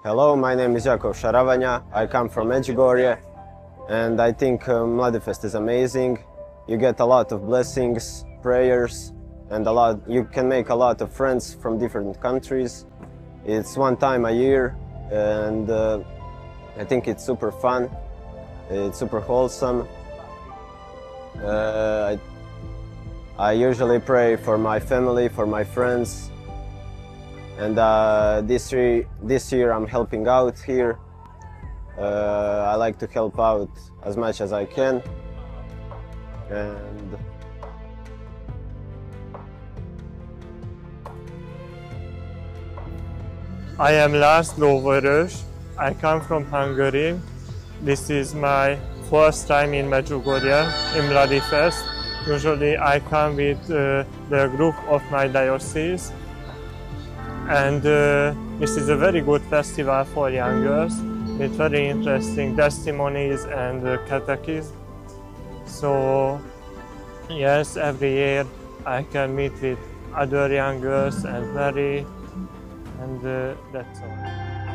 Hello, my name is Jakov Šaravanja. I come from Medjugorje, and I think Mladifest is amazing. You get a lot of blessings, prayers, and you can make a lot of friends from different countries. It's one time a year, and I think it's super fun. It's super wholesome. I usually pray for my family, for my friends, and this year I'm helping out here. I like to help out as much as I can, and I am László Vörös. I come from Hungary. This is my first time in Medjugorje in Mladifest. Usually I come with the group of my diocese, and this is a very good festival for young girls with very interesting testimonies and catechism. So yes, every year I can meet with other young girls and marry, and that's all.